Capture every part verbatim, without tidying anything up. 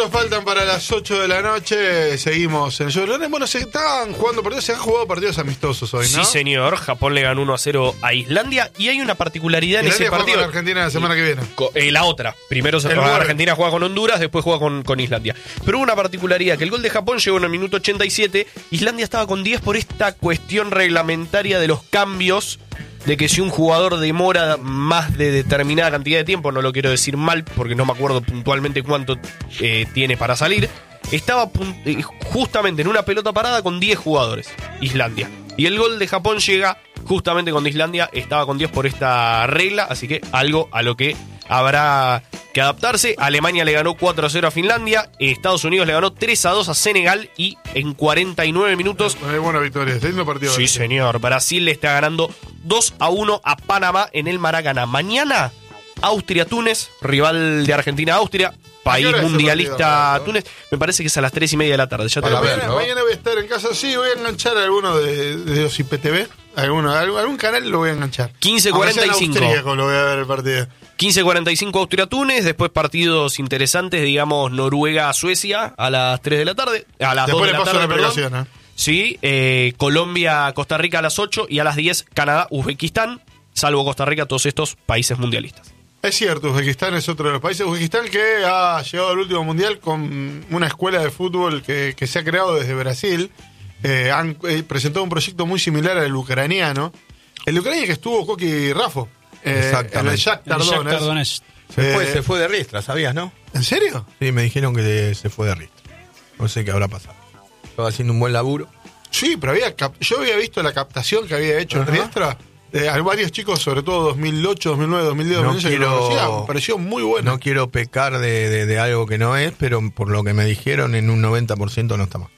Faltan para las ocho de la noche, seguimos en el show. Bueno, se estaban jugando partidos, se han jugado partidos amistosos hoy, ¿no? Sí, señor. Japón le ganó uno a cero a Islandia y hay una particularidad en ese Islandia partido. juega con Argentina la semana que viene. Eh, la otra. Primero se juega Argentina, juega con Honduras, después juega con, con Islandia. Pero hubo una particularidad, que el gol de Japón llegó en el minuto ochenta y siete. Islandia estaba con diez por esta cuestión reglamentaria de los cambios, de que si un jugador demora más de determinada cantidad de tiempo, no lo quiero decir mal porque no me acuerdo puntualmente cuánto eh, tiene para salir, estaba eh, justamente en una pelota parada con diez jugadores, Islandia. Y el gol de Japón llega justamente cuando Islandia estaba con diez por esta regla, así que algo a lo que habrá que adaptarse. Alemania le ganó cuatro a cero a Finlandia, Estados Unidos le ganó tres a dos a Senegal y en cuarenta y nueve minutos... Hay buena victoria, está lindo partido. Sí, señor. Brasil le está ganando dos a uno a Panamá en el Maracaná. Mañana, Austria-Túnez, rival de Argentina-Austria, país mundialista Túnez. Me parece que es a las tres y media de la tarde. Ya te lo mañana, ver, ¿no? mañana voy a estar en casa, sí, voy a enganchar a alguno de, de los I P T V. Alguno, algún canal lo voy a enganchar. quince cuarenta y cinco. Lo voy a ver el partido. quince cuarenta y cinco Austria-Túnez, después partidos interesantes, digamos, Noruega-Suecia a las tres de la tarde, a las después dos de la tarde, la perdón. ¿eh? Sí, eh, Colombia-Costa Rica a las ocho y a las diez Canadá-Uzbekistán, salvo Costa Rica, todos estos países mundialistas. Es cierto, Uzbekistán es otro de los países. Uzbekistán que ha llegado al último mundial con una escuela de fútbol que, que se ha creado desde Brasil. Eh, han eh, presentado un proyecto muy similar al ucraniano. El ucraniano que estuvo Coqui Rafo. Eh, Exactamente. En el Shakhtar Donetsk. Se, fue, Eh, se fue de Ristra, ¿sabías, no? ¿En serio? Sí, me dijeron que se fue de Ristra. No sé qué habrá pasado. Estaba haciendo un buen laburo. Sí, pero había cap- yo había visto la captación que había hecho en Riestra. Eh, hay varios chicos, sobre todo dos mil ocho, dos mil nueve, dos mil diez, No dos mil once, que lo quiero- conocían. Me pareció muy bueno. No quiero pecar de, de- de algo que no es, pero por lo que me dijeron, en un noventa por ciento no está mal.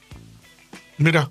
Mira,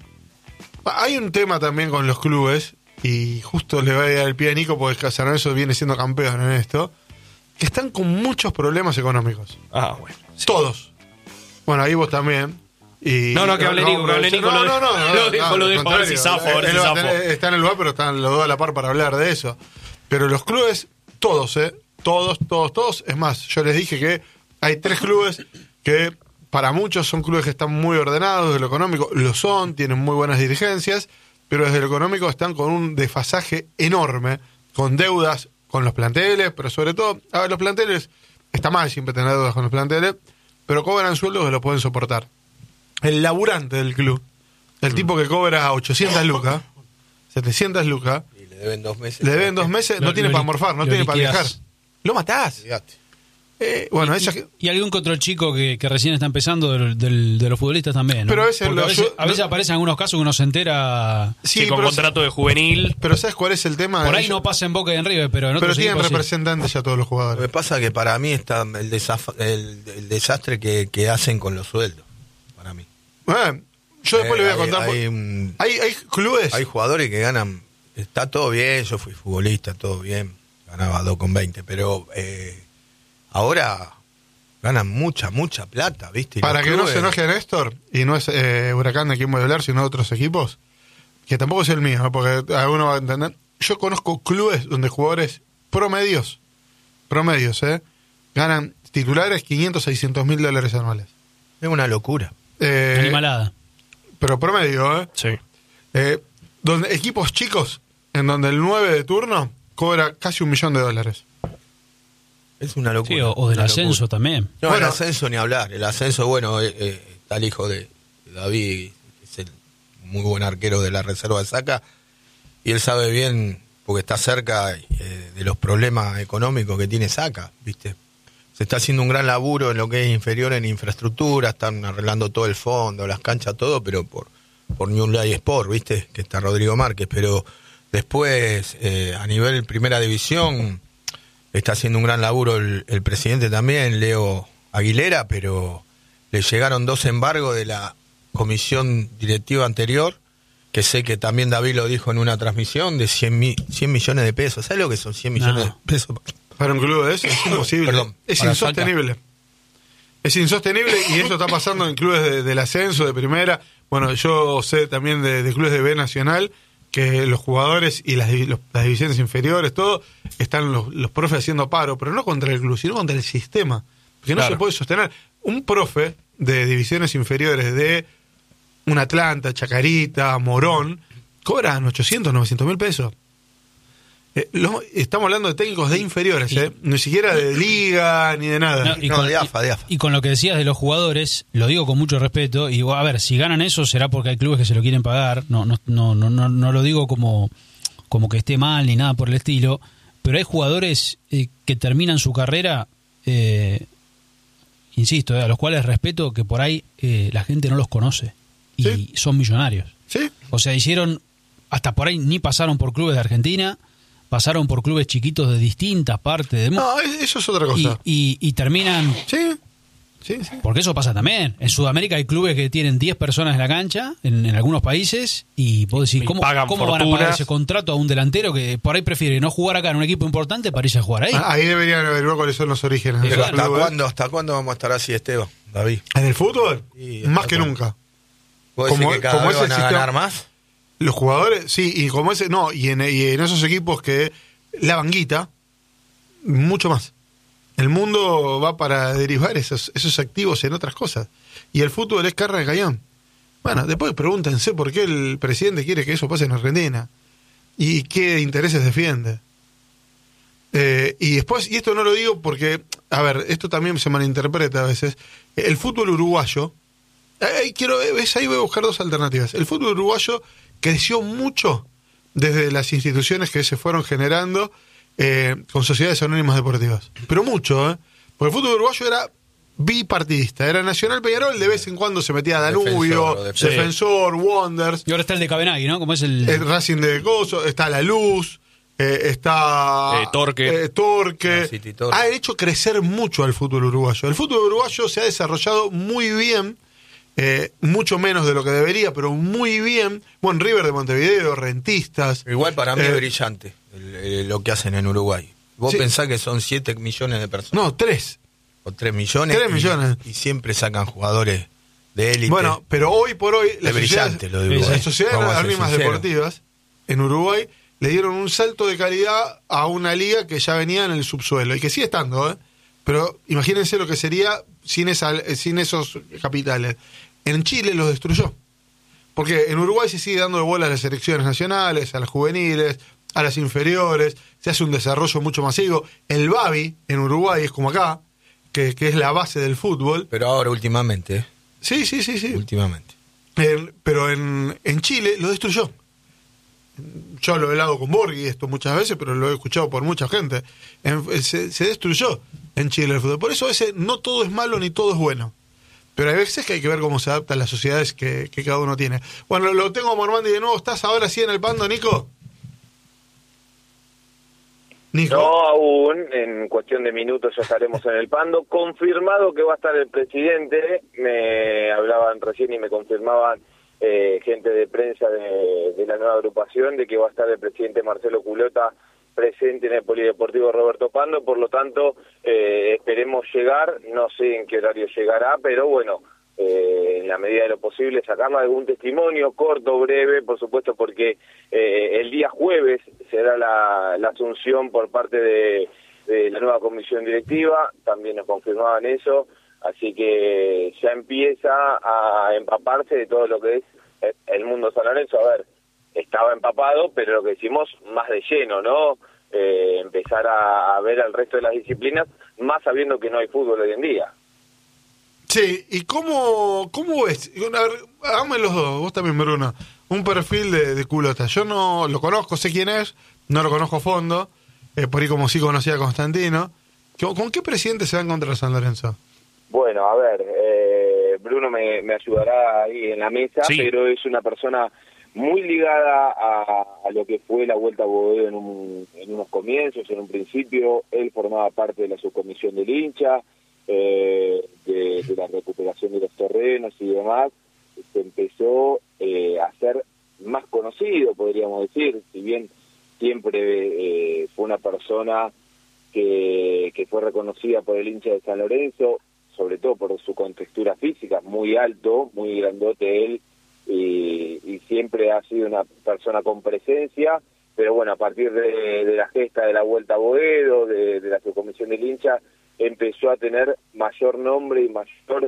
hay un tema también con los clubes, y justo le voy a dar el pie a Nico porque San Lorenzo viene siendo campeón en esto, que están con muchos problemas económicos. Ah, bueno. Sí. Todos. Bueno, ahí vos también. Y, No, no, que hable Nico, que hable Nico, No, lo no, no, dejo, no, lo dejo, no, lo al dejo, a ver si contrario. zafo, a ver Él si va a zafo. tener- Está en el lugar, pero están los dos a la par para hablar de eso. Pero los clubes, todos, ¿eh? Todos, todos, todos. Es más, yo les dije que hay tres clubes que para muchos son clubes que están muy ordenados desde lo económico. Lo son, tienen muy buenas dirigencias, pero desde lo económico están con un desfasaje enorme, con deudas con los planteles, pero sobre todo, a ver, los planteles, está mal siempre tener deudas con los planteles, pero cobran sueldos que lo pueden soportar. El laburante del club, el tipo que cobra ochocientas lucas, setecientas lucas, Y le deben dos meses. le deben dos meses, Lo- no tiene lo para li- morfar, no lo tiene para liquidás. viajar. Lo matás. Olvídate. Eh, bueno, esa, Y algún que otro chico que, que recién está empezando del- del- de los futbolistas también, ¿no? Pero a veces Porque lo- a veces, yo- a veces no- aparecen algunos casos que uno se entera. sí, Sí, con pero, contrato de juvenil. pero ¿sabes cuál es el tema? Por ahí Ellos- no pasa en Boca y en River, pero en pero otros tienen equipos sí. representantes ya todos los Lo que jugadores. pasa es que para mí está el, desaf- el, el desastre que, que hacen con los sueldos. Para mí. Bueno, yo después Eh, le voy a hay- contar. Hay, por- un- Hay, hay clubes. hay jugadores que ganan. Está todo bien, yo fui futbolista, todo bien. Ganaba dos con veinte, pero eh, ahora ganan mucha, mucha plata, ¿viste? Y Para los que no clubes- se enoje Néstor, y no es eh, Huracán de quien voy a hablar, sino de otros equipos, que tampoco es el mío, ¿no? Porque alguno va a entender. Yo conozco clubes donde jugadores promedios, promedios, ¿eh? Ganan titulares quinientos, seiscientos mil dólares anuales. Es una locura. Eh, Animalada. pero promedio, ¿eh? Sí. Eh, donde equipos chicos, en donde el nueve de turno cobra casi un millón de dólares. Es una locura. Sí, o, o del una ascenso locura. también. No, Bueno. el ascenso ni hablar. El ascenso, bueno, eh, eh, está el hijo de David, que es el muy buen arquero de la reserva de Saca, y él sabe bien, porque está cerca eh, de los problemas económicos que tiene Saca, ¿viste? Se está haciendo un gran laburo en lo que es inferior en infraestructura, están arreglando todo el fondo, las canchas, todo, pero por, por New Life Sport, ¿viste? Que está Rodrigo Márquez, pero después, eh, a nivel primera división, está haciendo un gran laburo el, el presidente también, Leo Aguilera, pero le llegaron dos embargos de la comisión directiva anterior, que sé que también David lo dijo en una transmisión, de cien, mi- cien millones de pesos. ¿Sabes lo que son cien millones No. de pesos? Para un club de eso es imposible. Perdón, es para insostenible. Es insostenible y esto está pasando en clubes de- del ascenso, de primera. Bueno, yo sé también de, de clubes de B Nacional que los jugadores y las, divi- los- las divisiones inferiores, todo, están los, los profes haciendo paro, pero no contra el club, sino contra el sistema. Porque no Claro. se puede sostener. Un profe de divisiones inferiores de un Atlanta, Chacarita, Morón, cobran ochocientos, novecientos mil pesos. Eh, lo, estamos hablando de técnicos de inferiores, y, eh, ni siquiera de liga ni de nada. No, y, no, con, de AFA, de AFA. Y, y con lo que decías de los jugadores, lo digo con mucho respeto, y a ver, si ganan eso será porque hay clubes que se lo quieren pagar, no no no no no, no lo digo como, como que esté mal ni nada por el estilo, pero hay jugadores eh, que terminan su carrera, eh, insisto, eh, a los cuales respeto, que por ahí eh, la gente no los conoce y ¿Sí? son millonarios. ¿Sí? O sea, hicieron, hasta por ahí ni pasaron por clubes de Argentina, pasaron por clubes chiquitos de distintas partes del mundo. No, eso es otra Y, cosa. y, y terminan, Sí, sí, sí. porque eso pasa también. En Sudamérica hay clubes que tienen diez personas en la cancha, en, en algunos países, y vos decís, Y ¿cómo, pagan cómo van a fortunas. pagar ese contrato a un delantero que por ahí prefiere no jugar acá en un equipo importante para irse a jugar ahí? Ah, ahí deberían averiguar cuáles son los orígenes de Pero esos ¿hasta clubes. cuándo, ¿hasta cuándo vamos a estar así, Esteban, David? En el fútbol, Sí, más hasta que cuándo. nunca. ¿Vos Como- decís que cada como vez es el van a sistema- ganar más? Los jugadores, sí, y como ese, no, y en, y en esos equipos que la banguita, mucho más. El mundo va para derivar esos, esos activos en otras cosas. Y el fútbol es carne de cañón. Bueno, después pregúntense por qué el presidente quiere que eso pase en Argentina. Y qué intereses defiende. Eh, y después, y esto no lo digo porque, a ver, esto también se malinterpreta a veces. El fútbol uruguayo, ahí quiero, ves, ahí voy a buscar dos alternativas. El fútbol uruguayo creció mucho desde las instituciones que se fueron generando eh, con sociedades anónimas deportivas. Pero mucho, ¿eh? Porque el fútbol uruguayo era bipartidista. Era Nacional Peñarol, de vez en cuando se metía Danubio, Defensor, Defensor, defensor. Wonders, Y ahora está el de Cabenagui, ¿no? Como es el... el Racing de Coso, está La Luz, eh, está Eh, Torque. eh, Torque. La City Torque. Ha hecho crecer mucho al fútbol uruguayo. El fútbol uruguayo se ha desarrollado muy bien, eh, mucho menos de lo que debería, pero muy bien. Bueno, River de Montevideo, Rentistas. Igual para mí Eh, es brillante el- el- lo que hacen en Uruguay. Vos Sí. pensás que son siete millones de personas. No, tres. O tres millones. Tres y- millones. Y, siempre sacan jugadores de élite. Bueno, pero hoy por hoy es brillante lo de Uruguay. las sociedades Vamos a ser anónimas sinceros. deportivas en Uruguay le dieron un salto de calidad a una liga que ya venía en el subsuelo y que sigue estando, ¿eh? Pero imagínense lo que sería sin, esa, sin esos capitales. En Chile los destruyó. Porque en Uruguay se sigue dando de bola a las selecciones nacionales, a las juveniles, a las inferiores, se hace un desarrollo mucho masivo. El Babi en Uruguay es como acá, que, que es la base del fútbol. Pero ahora últimamente, ¿eh? Sí, sí, sí, sí. Últimamente. En- pero en, en Chile lo destruyó. Yo lo he hablado con Borghi esto muchas veces, pero lo he escuchado por mucha gente. En- se, se destruyó en Chile el fútbol. Por eso a veces no todo es malo ni todo es bueno. Pero hay veces que hay que ver cómo se adaptan las sociedades que, que cada uno tiene. Bueno, lo tengo a Mormandi de nuevo. ¿Estás ahora sí en el Pando, Nico? Nico. No aún, en cuestión de minutos ya estaremos en el Pando. Confirmado que va a estar el presidente, me hablaban recién y me confirmaban eh, gente de prensa de, de la nueva agrupación de que va a estar el presidente Marcelo Culota presente en el Polideportivo Roberto Pando, por lo tanto eh, esperemos llegar, no sé en qué horario llegará, pero bueno, eh, en la medida de lo posible sacarle algún testimonio corto, breve, por supuesto, porque eh, el día jueves será la, la asunción por parte de, de la nueva comisión directiva, también nos confirmaban eso, así que ya empieza a empaparse de todo lo que es el mundo San Lorenzo. A ver, estaba empapado, pero lo que decimos más de lleno, ¿no? Eh, empezar a, a ver al resto de las disciplinas, más sabiendo que no hay fútbol hoy en día. Sí, ¿y cómo, cómo es? A ver, hagamos los dos, vos también, Bruno. Un perfil de, de Culota. Yo no lo conozco, sé quién es, no lo conozco a fondo, eh, por ahí como sí conocía a Constantino. ¿Con, con qué presidente se va a encontrar San Lorenzo? Bueno, a ver, eh, Bruno me, me ayudará ahí en la mesa, Sí. pero es una persona muy ligada a, a lo que fue la Vuelta a Boedo en, un, en unos comienzos, en un principio. Él formaba parte de la subcomisión del hincha, eh, de, de la recuperación de los terrenos y demás. Se empezó eh, a ser más conocido, podríamos decir, si bien siempre eh, fue una persona que, que fue reconocida por el hincha de San Lorenzo, sobre todo por su contextura física, muy alto, muy grandote él, y, y siempre ha sido una persona con presencia, pero bueno, a partir de, de la gesta de la Vuelta a Boedo, de, de la subcomisión del hincha, empezó a tener mayor nombre y mayor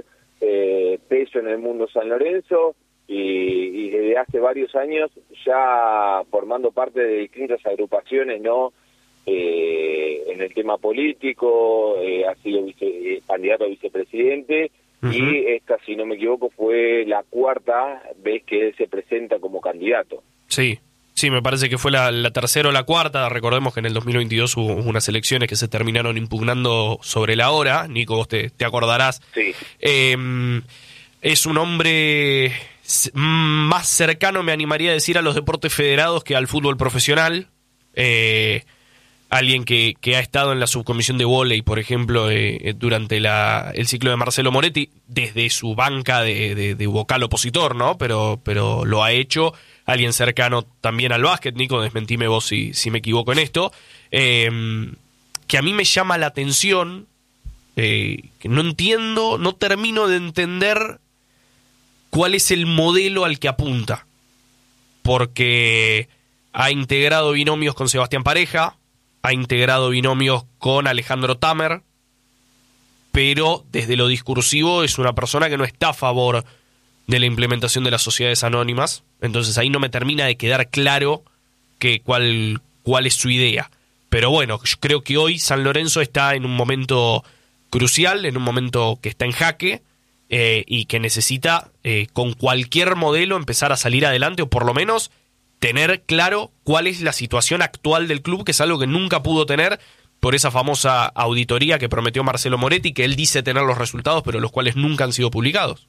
eh, peso en el mundo San Lorenzo y, y desde hace varios años ya formando parte de distintas agrupaciones, ¿no? Eh, en el tema político, eh, ha sido vice, eh, candidato a vicepresidente. Uh-huh. Y esta, si no me equivoco, fue la cuarta vez que él se presenta como candidato. Sí, sí, me parece que fue la, la tercera o la cuarta. Recordemos que en el dos mil veintidós hubo unas elecciones que se terminaron impugnando sobre la hora. Nico, vos te, te acordarás. Sí. Eh, es un hombre más cercano, me animaría a decir, a los deportes federados que al fútbol profesional. Eh, alguien que, que ha estado en la subcomisión de vóley, por ejemplo, eh, durante la, el ciclo de Marcelo Moretti, desde su banca de, de, de vocal opositor, ¿no? Pero, pero lo ha hecho. Alguien cercano también al básquet, Nico, desmentime vos si, si me equivoco en esto, eh, que a mí me llama la atención, eh, que no entiendo, no termino de entender cuál es el modelo al que apunta, porque ha integrado binomios con Sebastián Pareja, ha integrado binomios con Alejandro Tamer, pero desde lo discursivo es una persona que no está a favor de la implementación de las sociedades anónimas. Entonces ahí no me termina de quedar claro que cuál, cuál es su idea. Pero bueno, yo creo que hoy San Lorenzo está en un momento crucial, en un momento que está en jaque eh, y que necesita eh, con cualquier modelo empezar a salir adelante, o por lo menos tener claro cuál es la situación actual del club, que es algo que nunca pudo tener por esa famosa auditoría que prometió Marcelo Moretti, que él dice tener los resultados, pero los cuales nunca han sido publicados.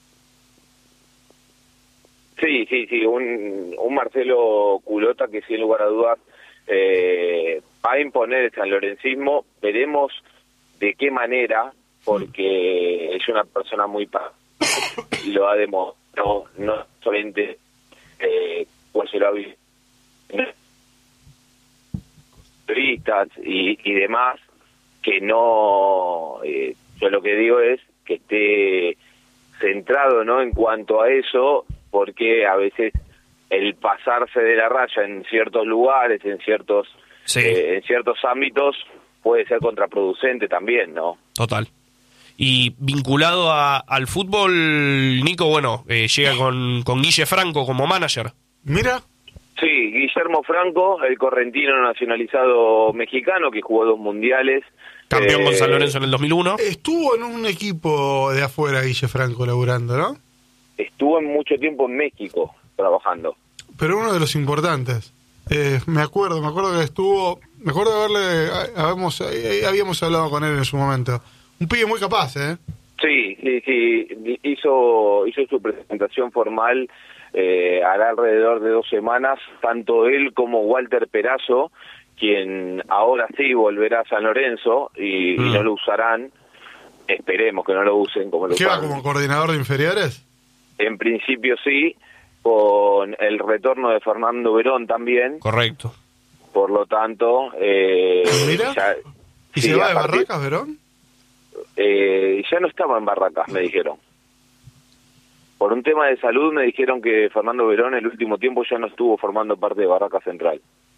Sí, sí, sí, un, un Marcelo Culota que sin lugar a dudas eh, va a imponer el sanlorencismo. Veremos de qué manera, porque es una persona muy pa lo ha demostrado, no solamente eh, pues se lo ha visto turistas y, y demás, que no, eh, yo lo que digo es que esté centrado, ¿no?, en cuanto a eso, porque a veces el pasarse de la raya en ciertos lugares, en ciertos sí. eh, en ciertos ámbitos, puede ser contraproducente también, ¿no? Total. Y vinculado a, al fútbol, Nico, bueno, eh, llega con, con Guille Franco como manager. Mira. Sí, Guillermo Franco, el correntino nacionalizado mexicano que jugó dos mundiales. Campeón eh, con San Lorenzo en el dos mil uno. Estuvo en un equipo de afuera, Guille Franco, laburando, ¿no? Estuvo en mucho tiempo en México trabajando. Pero uno de los importantes. Eh, me acuerdo, me acuerdo que estuvo... Me acuerdo de haberle... Habíamos, habíamos hablado con él en su momento. Un pibe muy capaz, ¿eh? Sí, sí, sí. Hizo, hizo su presentación formal eh, hará alrededor de dos semanas. Tanto él como Walter Perazo, quien ahora sí volverá a San Lorenzo y, mm. y no lo usarán. Esperemos que no lo usen como lo ¿Qué va como coordinador de inferiores? En principio sí, con el retorno de Fernando Verón también. Correcto. Por lo tanto... Eh, ¿Mira? Ya, ¿Y sí, se va de partir, Barracas, Verón? Eh, ya no estaba en Barracas, me dijeron. Por un tema de salud me dijeron que Fernando Verón el último tiempo ya no estuvo formando parte de Barracas Central.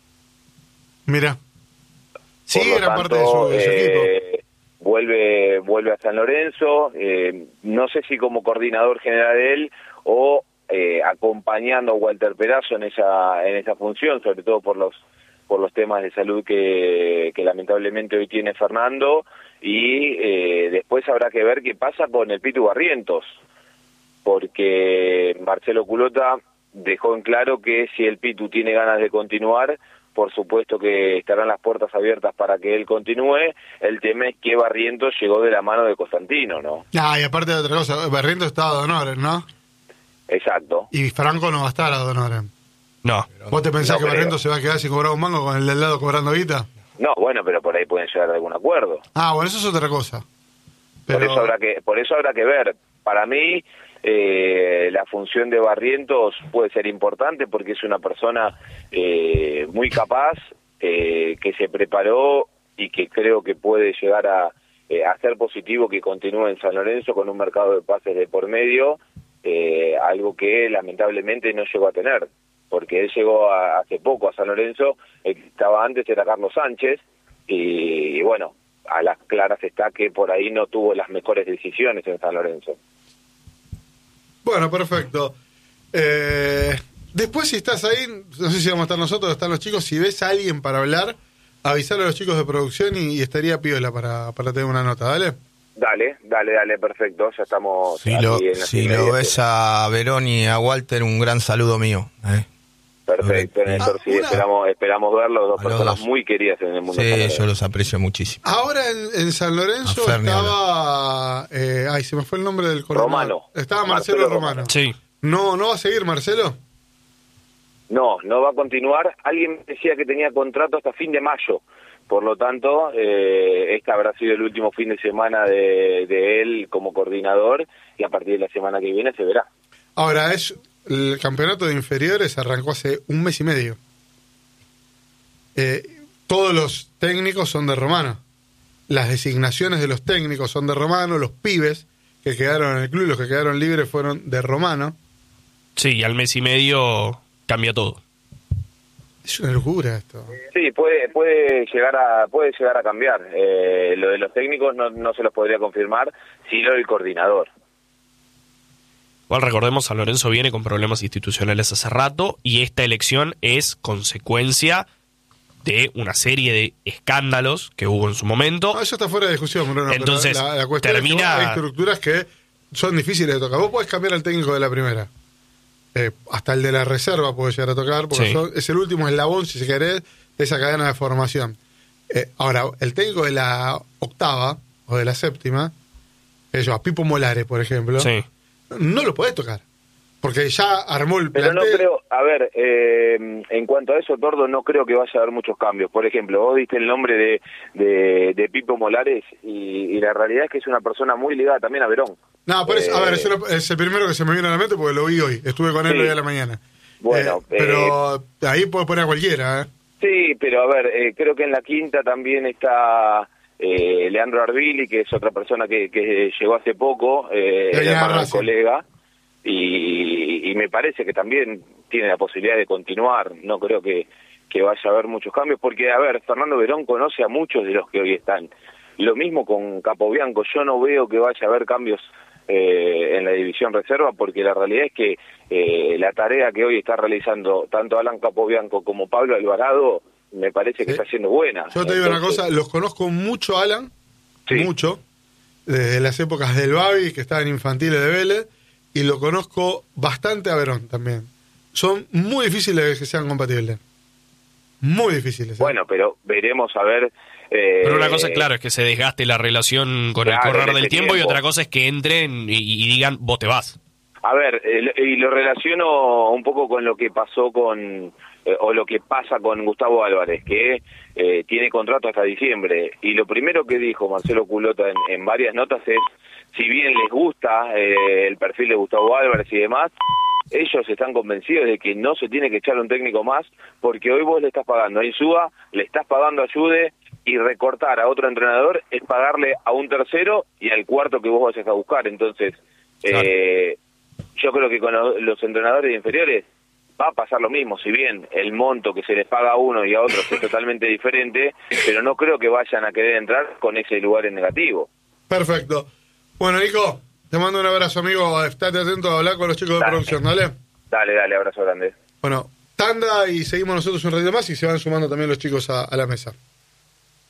Mira. Sí, Por era tanto, parte de su, de su eh, equipo. Vuelve, vuelve a San Lorenzo, eh, no sé si como coordinador general de él o eh, acompañando a Walter Perazo en esa en esa función, sobre todo por los por los temas de salud que, que lamentablemente hoy tiene Fernando, y eh, después habrá que ver qué pasa con el Pitu Barrientos, porque Marcelo Culota dejó en claro que si el Pitu tiene ganas de continuar, por supuesto que estarán las puertas abiertas para que él continúe. El tema es que Barrientos llegó de la mano de Constantino, ¿no? Ah, y aparte de otra cosa, Barrientos está a Donoren, ¿no? Exacto. Y Franco no va a estar a Donoren. No. ¿Vos te pensás no que creo. Barrientos se va a quedar sin cobrar un mango con el del lado cobrando guita? No, bueno, pero por ahí pueden llegar a algún acuerdo. Ah, bueno, eso es otra cosa. Pero... Por eso habrá que, por eso habrá que ver. Para mí, eh, la función de Barrientos puede ser importante porque es una persona eh, muy capaz, eh, que se preparó y que creo que puede llegar a, eh, a ser positivo que continúe en San Lorenzo con un mercado de pases de por medio, eh, algo que lamentablemente no llegó a tener, porque él llegó a, hace poco a San Lorenzo, el que estaba antes era Carlos Sánchez, y, y bueno, a las claras está que por ahí no tuvo las mejores decisiones en San Lorenzo. Bueno, perfecto. Eh, después, si estás ahí, no sé si vamos a estar nosotros o están los chicos, si ves a alguien para hablar, avisarle a los chicos de producción y, y estaría piola para, para tener una nota, ¿dale? Dale, dale, dale, perfecto, ya estamos... Si lo, si lo ves a Verón y a Walter, un gran saludo mío. ¿eh? Perfecto, Néstor, ah, sí, una... esperamos, esperamos verlos, dos a los personas dos. muy queridas en el mundo. Sí, yo los aprecio muchísimo. Ahora en, en San Lorenzo A Ferni estaba... Eh, ay, se me fue el nombre del coordinador. Romano. Estaba Marcelo, Marcelo Romano. Romano. Sí. ¿No, ¿No va a seguir Marcelo? No, no va a continuar. Alguien decía que tenía contrato hasta fin de mayo. Por lo tanto, eh, este habrá sido el último fin de semana de, de él como coordinador y a partir de la semana que viene se verá. Ahora, es el campeonato de inferiores arrancó hace un mes y medio. Eh, todos los técnicos son de Romano. Las designaciones de los técnicos son de Romano. Los pibes que quedaron en el club y los que quedaron libres fueron de Romano. Sí, y al mes y medio cambia todo. Es una locura esto. Sí, puede puede llegar a puede llegar a cambiar. Eh, lo de los técnicos no, no se los podría confirmar, sino el coordinador. Igual recordemos, San Lorenzo viene con problemas institucionales hace rato y esta elección es consecuencia de una serie de escándalos que hubo en su momento. No, eso está fuera de discusión, Bruno. Entonces, pero la, la cuestión termina... es que hay estructuras que son difíciles de tocar. Vos podés cambiar al técnico de la primera. Eh, hasta el de la reserva puede llegar a tocar, porque Sí. son, es el último eslabón, si se querés, de esa cadena de formación. Eh, ahora, el técnico de la octava o de la séptima, ellos, a Pipo Molares, por ejemplo, Sí. no lo podés tocar, porque ya armó el Pero plantel. no creo, a ver, eh, en cuanto a eso, Tordo, no creo que vaya a haber muchos cambios. Por ejemplo, vos diste el nombre de, de, de Pipo Molares y, y la realidad es que es una persona muy ligada también a Verón. No, por eso, a ver, Eh, es el, es el primero que se me viene a la mente porque lo vi hoy, estuve con él Sí. hoy a la mañana. Bueno, Eh, pero ahí puedes poner a cualquiera, ¿eh? Sí, pero a ver, eh, creo que en la quinta también está eh, Leandro Arbili, que es otra persona que, que llegó hace poco, eh, De el hermano del Racing. colega, y, y me parece que también tiene la posibilidad de continuar. No creo que, que vaya a haber muchos cambios, porque, a ver, Fernando Verón conoce a muchos de los que hoy están. Lo mismo con Capobianco, yo no veo que vaya a haber cambios eh, en la división reserva, porque la realidad es que eh, la tarea que hoy está realizando tanto Alan Capobianco como Pablo Alvarado me parece que Sí. está siendo buena. Yo te digo una Entonces, cosa, los conozco mucho, Alan, Sí. mucho, desde las épocas del Babi, que estaba en infantiles de Vélez, y lo conozco bastante a Verón también. Son muy difíciles que sean compatibles. Muy difíciles. ¿eh? Bueno, pero veremos a ver... eh, Pero una cosa, claro, es que se desgaste la relación con Claro, el correr en del este tiempo, y tiempo. otra cosa es que entren y, y digan, vos te vas. A ver, eh, y lo relaciono un poco con lo que pasó con, eh, o lo que pasa con Gustavo Álvarez, que eh, tiene contrato hasta diciembre. Y lo primero que dijo Marcelo Culota en, en varias notas es, si bien les gusta eh, el perfil de Gustavo Álvarez y demás, ellos están convencidos de que no se tiene que echar un técnico más, porque hoy vos le estás pagando a Insúa, le estás pagando a Yude, y recortar a otro entrenador es pagarle a un tercero y al cuarto que vos vayas a buscar. Entonces, Claro. eh, yo creo que con lo- los entrenadores inferiores va a pasar lo mismo, si bien el monto que se les paga a uno y a otro es totalmente diferente, pero no creo que vayan a querer entrar con ese lugar en negativo. Perfecto. Bueno, Nico, te mando un abrazo, amigo. Estate atento a hablar con los chicos de Dale. producción, ¿dale? Dale, dale, abrazo grande. Bueno, tanda y seguimos nosotros un ratito más y se van sumando también los chicos a, a la mesa.